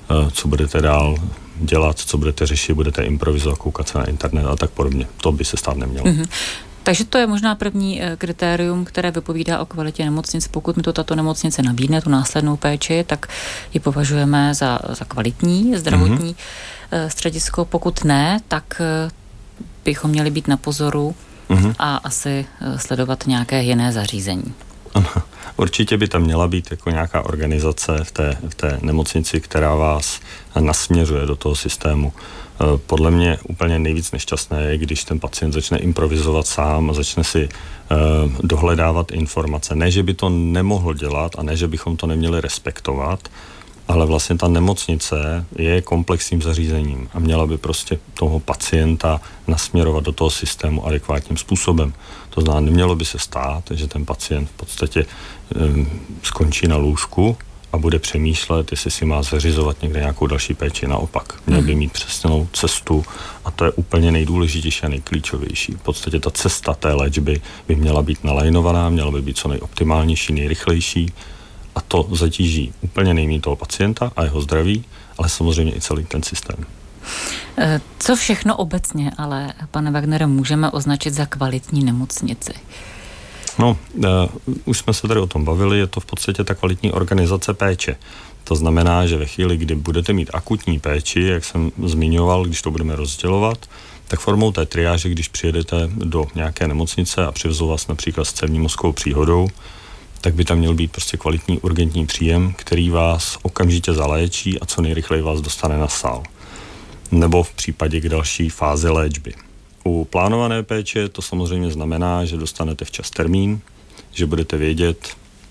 co budete dál dělat, co budete řešit, budete improvizovat, koukat se na internet a tak podobně. To by se stát nemělo. Mm-hmm. Takže to je možná první kritérium, které vypovídá o kvalitě nemocnic. Pokud mi to tato nemocnice nabídne, tu následnou péči, tak ji považujeme za kvalitní zdravotní středisko. Pokud ne, tak bychom měli být na pozoru a asi sledovat nějaké jiné zařízení. Určitě by tam měla být jako nějaká organizace v té nemocnici, která vás nasměřuje do toho systému. Podle mě úplně nejvíc nešťastné je, když ten pacient začne improvizovat sám a začne si dohledávat informace. Ne, že by to nemohl dělat a ne, že bychom to neměli respektovat, ale vlastně ta nemocnice je komplexním zařízením a měla by prostě toho pacienta nasměrovat do toho systému adekvátním způsobem. To znamená, nemělo by se stát, že ten pacient v podstatě skončí na lůžku a bude přemýšlet, jestli si má zařizovat někde nějakou další péči. Naopak, měl by mít přesnou cestu a to je úplně nejdůležitější a nejklíčovější. V podstatě ta cesta té léčby by měla být nalajnovaná, měla by být co nejoptimálnější, nejrychlejší a to zatíží úplně nejméně toho pacienta a jeho zdraví, ale samozřejmě i celý ten systém. Co všechno obecně, ale pane Wagnere, můžeme označit za kvalitní nemocnici? No, už jsme se tady o tom bavili, je to v podstatě ta kvalitní organizace péče. To znamená, že ve chvíli, kdy budete mít akutní péči, jak jsem zmiňoval, když to budeme rozdělovat, tak formou té triáže, když přijedete do nějaké nemocnice a přivezou vás například s cévní mozkovou příhodou, tak by tam měl být prostě kvalitní urgentní příjem, který vás okamžitě zaléčí a co nejrychleji vás dostane na sál. Nebo v případě k další fázi léčby. U plánované péče to samozřejmě znamená, že dostanete včas termín, že budete vědět,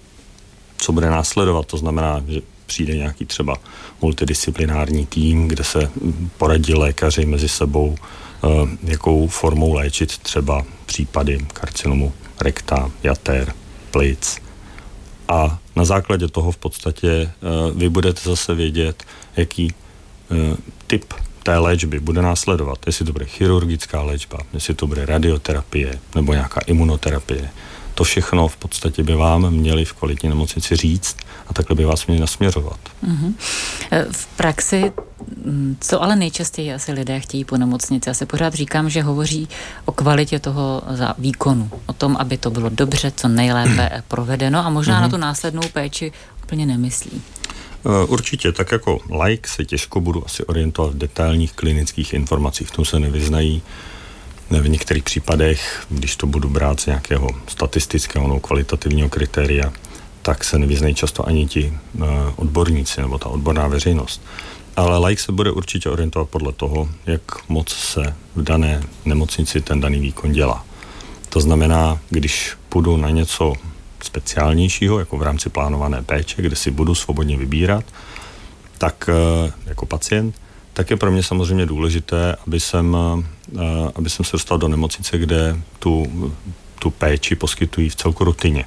co bude následovat. To znamená, že přijde nějaký třeba multidisciplinární tým, kde se poradí lékaři mezi sebou, jakou formou léčit třeba případy karcinomu rekta, jater, plic. A na základě toho v podstatě vy budete zase vědět, jaký typ té léčby bude následovat. Jestli to bude chirurgická léčba, jestli to bude radioterapie nebo nějaká imunoterapie. To všechno v podstatě by vám měli v kvalitní nemocnici říct a takhle by vás měli nasměřovat. Mm-hmm. V praxi, co ale nejčastěji asi lidé chtějí po nemocnici? Já se pořád říkám, že hovoří o kvalitě toho výkonu, o tom, aby to bylo dobře, co nejlépe provedeno a možná na tu následnou péči úplně nemyslí. Určitě, tak jako laik se těžko budu asi orientovat v detailních klinických informacích, v tom se nevyznají. V některých případech, když to budu brát z nějakého statistického nebo kvalitativního kritéria, tak se nevyznají často ani ti odborníci nebo ta odborná veřejnost. Ale laik se bude určitě orientovat podle toho, jak moc se v dané nemocnici ten daný výkon dělá. To znamená, když půjdu na něco speciálnějšího, jako v rámci plánované péče, kde si budu svobodně vybírat, tak jako pacient, tak je pro mě samozřejmě důležité, aby jsem se dostal do nemocnice, kde tu péči poskytují v celku rutině.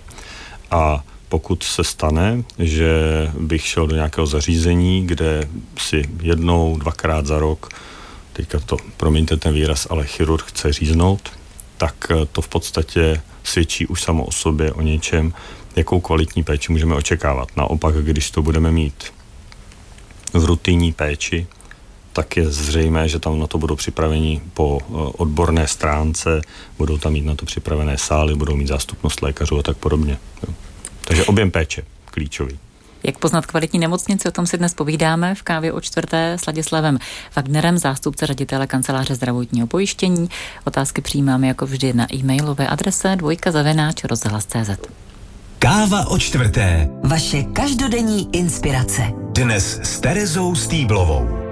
A pokud se stane, že bych šel do nějakého zařízení, kde si jednou, dvakrát za rok, teďka to, promiňte ten výraz, ale chirurg chce říznout, tak to v podstatě svědčí už samo o sobě, o něčem, jakou kvalitní péči můžeme očekávat. Naopak, když to budeme mít v rutinní péči, tak je zřejmé, že tam na to budou připraveni po odborné stránce, budou tam mít na to připravené sály, budou mít zástupnost lékařů a tak podobně. Takže objem péče, klíčový. Jak poznat kvalitní nemocnici, o tom si dnes povídáme v kávě o čtvrté s Ladislavem Wagnerem, zástupce ředitele kanceláře zdravotního pojištění. Otázky přijímáme jako vždy na e-mailové adrese dvojka@rozhlas.cz. Káva o čtvrté. Vaše každodenní inspirace. Dnes s Terezou Stýblovou.